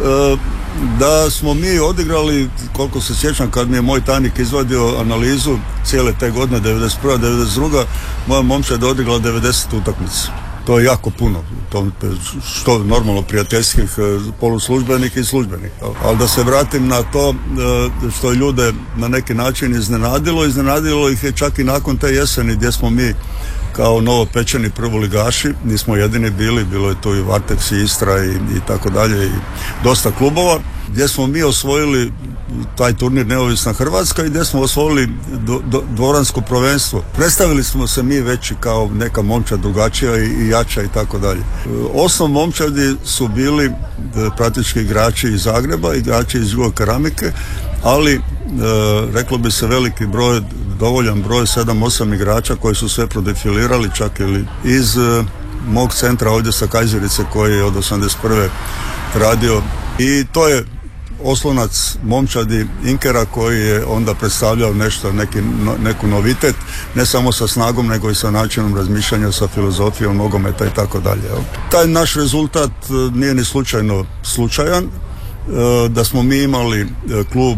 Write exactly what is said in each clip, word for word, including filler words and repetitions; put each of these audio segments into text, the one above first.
da smo mi odigrali, koliko se sjećam, kad mi je moj tajnik izvadio analizu cijele te godine, devedeset prva devedeset druga moja momčad je odigrala devedeset utakmica. To je jako puno, to, što normalno prijateljskih, poluslužbenih i službenih. Ali da se vratim na to što je ljude na neki način iznenadilo, iznenadilo ih je čak i nakon te jeseni gdje smo mi kao novopečeni prvoligaši, nismo jedini bili, bilo je tu i Varteks i Istra i, i tako dalje i dosta klubova, gdje smo mi osvojili taj turnir Neovisna Hrvatska i gdje smo osvojili do, do, dvoransko prvenstvo. Predstavili smo se mi veći kao neka momčad drugačija i, i jača i tako dalje. Osnov momčadi su bili praktički igrači iz Zagreba, igrači iz Jugo Keramike, ali e, reklo bi se veliki broj, dovoljan broj, sedam osam igrača koji su sve prodefilirali, čak ili iz e, mog centra ovdje sa Kajzerice koji je od osamdeset prve radio i to je oslonac momčadi Inkera koji je onda predstavljao nešto, neki, no, neku novitet, ne samo sa snagom nego i sa načinom razmišljanja, sa filozofijom nogometa i tako dalje. Taj naš rezultat nije ni slučajno slučajan. Da smo mi imali klub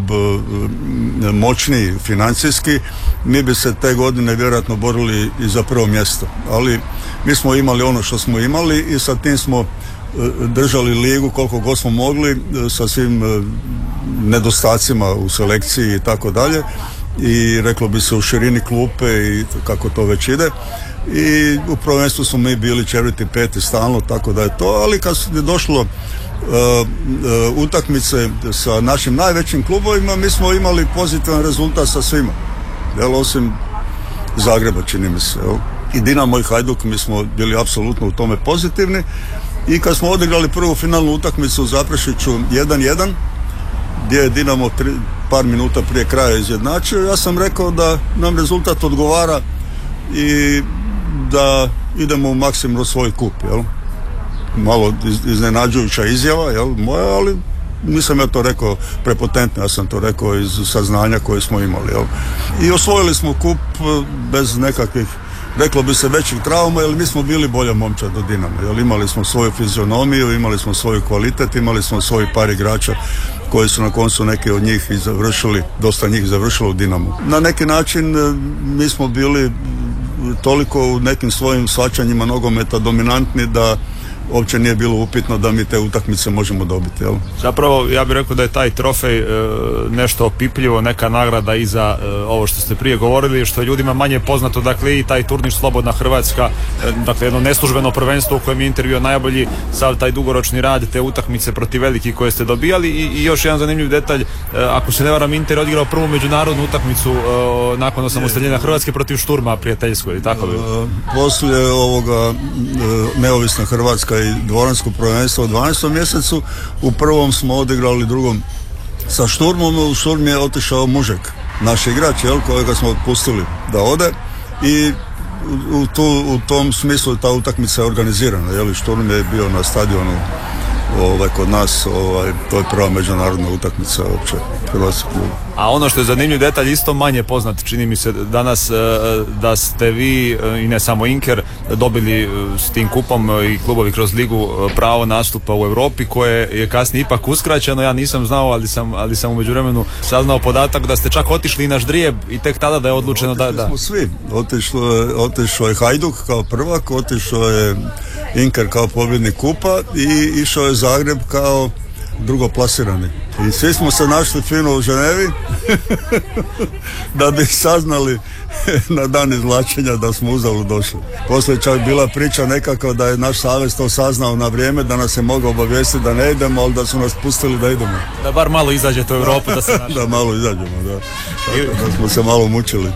moćniji financijski, mi bi se te godine vjerojatno borili i za prvo mjesto, ali mi smo imali ono što smo imali i sa tim smo držali ligu koliko god smo mogli sa svim nedostacima u selekciji i tako dalje i reklo bi se u širini klupe i kako to već ide i u prvenstvu smo mi bili četvrti, peti stalno, tako da je to, ali kad je došlo Uh, uh, utakmice sa našim najvećim klubovima, mi smo imali pozitivan rezultat sa svima, jel, osim Zagreba, čini mi se, jel? I Dinamo i Hajduk, mi smo bili apsolutno u tome pozitivni i kad smo odigrali prvu finalnu utakmicu u Zaprešiću jedan jedan gdje je Dinamo tri, par minuta prije kraja izjednačio, ja sam rekao da nam rezultat odgovara i da idemo u maksimum svoj kup, jel? Malo iznenađujuća izjava, jel, moja, ali nisam ja to rekao prepotentno, ja sam to rekao iz saznanja koje smo imali, jel. I osvojili smo kup bez nekakvih, reklo bi se, većih trauma, jer mi smo bili bolja momčad od Dinama, jel, imali smo svoju fizionomiju, imali smo svoju kvalitet, imali smo svoj par igrača koji su na koncu neki od njih i završili, dosta njih završilo u Dinamu. Na neki način mi smo bili toliko u nekim svojim shvaćanjima nogometa dominantni da uopće nije bilo upitno da mi te utakmice možemo dobiti, jel? Zapravo, ja bih rekao da je taj trofej e, nešto opipljivo, neka nagrada i za e, ovo što ste prije govorili, što je ljudima manje poznato, dakle i taj turnir Slobodna Hrvatska, e, dakle jedno neslužbeno prvenstvo u kojem je Inter bio najbolji, sav taj dugoročni rad, te utakmice protiv velikih koje ste dobijali i, i još jedan zanimljiv detalj, e, ako se ne varam, Inter odigrao prvu međunarodnu utakmicu e, nakon osamostaljenja Hrvatske protiv Šturma prijateljskoj, ili tako bi? E, poslije ovoga e, Neovisna Hrvatska i dvoransko prvenstvo u dvanaestom mjesecu, u prvom smo odigrali, drugom sa Šturmom, u Šturm je otišao Mužek, naš igrač, jel, kojega smo otpustili da ode i u, tu, u tom smislu ta utakmica je organizirana, jel, Šturm je bio na stadionu ovaj, kod nas, ovaj, to je prva međunarodna utakmica uopće hrvatskog kluba. A ono što je zanimljiv detalj, isto manje poznat, čini mi se danas, da ste vi i ne samo Inker dobili s tim kupom i klubovi kroz ligu pravo nastupa u Europi, koje je kasnije ipak uskraćeno. Ja nisam znao, ali sam, ali sam u međuvremenu saznao podatak da ste čak otišli i na ždrijeb i tek tada da je odlučeno da... da. Smo svi. Otišlo je, otišao je Hajduk kao prvak, otišao je Inker kao pobjednik kupa i išao je Zagreb kao drugoplasirani. I svi smo se našli fino u Ženevi da bi saznali na dan izvlačenja da smo uzalud došli. Poslije čak bila priča nekako da je naš savez to saznao na vrijeme, da nas je mogao obavijestiti da ne idemo, ali da su nas pustili da idemo. Da bar malo izađete u Europu da se našli. Da malo izađemo, da. Tako da smo se malo mučili.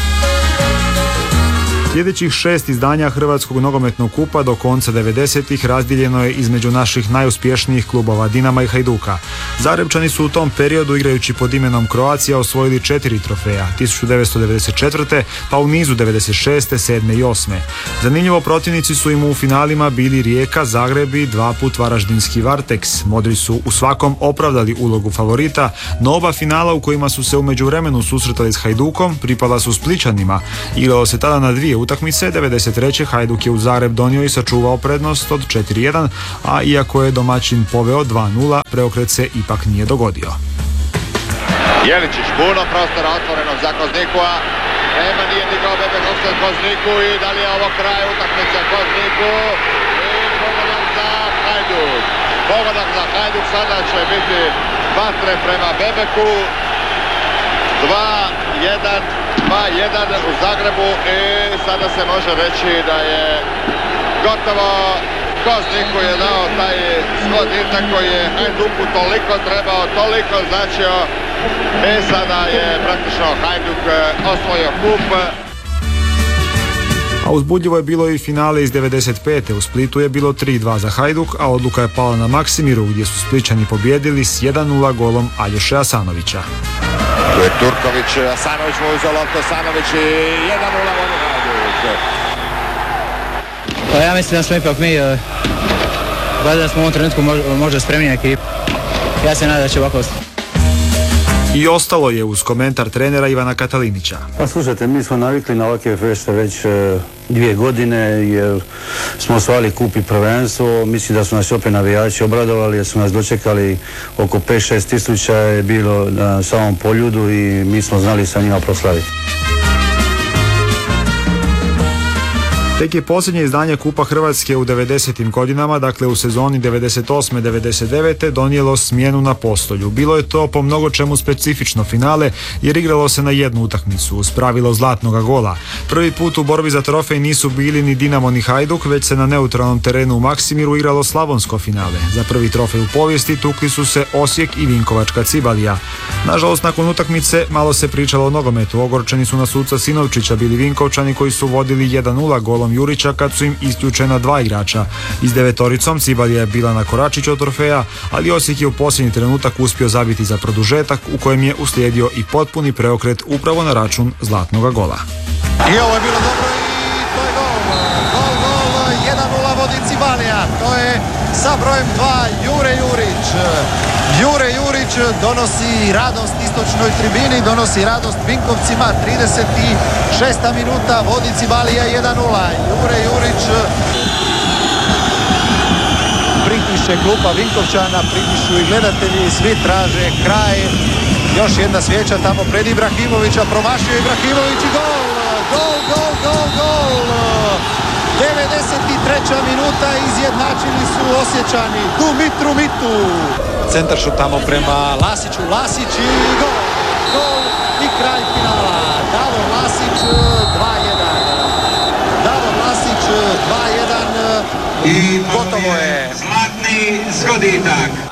Sljedećih šest izdanja Hrvatskog nogometnog kupa do konca devedesetih razdijeljeno je između naših najuspješnijih klubova Dinama i Hajduka. Zagrepčani su u tom periodu, igrajući pod imenom Croatia, osvojili četiri trofeja, tisuću devetsto devedeset četvrte pa u nizu devedeset šeste, sedme i osme. Zanimljivo, protivnici su im u finalima bili Rijeka, Zagreb i dva put varaždinski Varteks. Modri su u svakom opravdali ulogu favorita, no oba finala u kojima su se u međuvremenu susretali s Hajdukom pripala su Splićanima. Igralo se tada na dvije utakmice, devedeset treće Hajduk je u Zagreb donio i sačuvao prednost od četiri jedan, a iako je domaćin poveo dva nula, preokret se ipak nije dogodio. Jeličić, puno prostora otvorenog za Koznikova. Nema, nije digao Bebe Hofstad Kozniku i da li je ovo kraj utakmice Kozniku i pogodak za Hajduk. Pogodak za Hajduk, sada će biti vatre prema Bebeku. dva jedan, dva jedan u Zagrebu i sada se može reći da je gotovo. Kozniku je dao taj sklonitak koji je Hajduku toliko trebao, toliko značio. I sada je praktično Hajduk osvojio kup. A uzbudljivo je bilo i finale iz devedeset pete. U Splitu je bilo tri dva za Hajduk, a odluka je pala na Maksimiru gdje su Spličani pobjedili s jedan nula golom Aljoše Asanovića. Tu je Turković, Asanović mu uzeo loptu, Asanović i jedan nula vodi Hajduk. Pa ja mislim da smo ipak mi, valjda da smo u ovom trenutku možda spremniji ekipa. Ja se nadam da će ovako ostati. I ostalo je uz komentar trenera Ivana Katalinića. Pa slušajte, mi smo navikli na ovakve fešte već e, dvije godine jer smo osvajali kup i prvenstvo. Mislim da su nas opet navijači obradovali jer su nas dočekali oko pet šest tisuća je bilo na samom Poljudu i mi smo znali sa njima proslaviti. Tek je posljednje izdanje Kupa Hrvatske u devedesetim godinama, dakle u sezoni devedeset osme devedeset devete donijelo smjenu na postolju. Bilo je to po mnogo čemu specifično finale jer igralo se na jednu utakmicu uz pravilo zlatnoga gola. Prvi put u borbi za trofej nisu bili ni Dinamo ni Hajduk, već se na neutralnom terenu u Maksimiru igralo slavonsko finale. Za prvi trofej u povijesti tukli su se Osijek i Vinkovačka Cibalija. Nažalost, nakon utakmice malo se pričalo o nogometu. Ogorčeni su na suca Sinovčića bili Vinkovčani koji su vodili jedan nula golom Jurića kad su im isključena dva igrača. Iz devetoricom Cibalija je bila na koračić od trofeja, ali Osijek je u posljednji trenutak uspio zabiti za produžetak u kojem je uslijedio i potpuni preokret upravo na račun zlatnoga gola. I ovo je bilo dobro i to je gol. Gol, gol, jedan nula vodi Cibalija. To je sa brojem dva Jure Jurić. Jure Jurić donosi radost istočnoj tribini, donosi radost Vinkovcima. trideset šesta minuta vodi Cibalija jedan nula. Jure Jurić pritišće klupa Vinkovčana, pritišću i gledatelji, svi traže kraj. Još jedna svijeća tamo pred Ibrahimovića, promašio Ibrahimović i gol! Gol, gol, gol, gol! devedeset treća minuta izjednačili su Osječani. Dumitru Mitu. Centaršut tamo prema Lasiću, Lasić i gol! Gol i kraj finala. Davor Lasić dva jedan. Davor Lasić dva jedan i gotovo je. Zlatni zgoditak.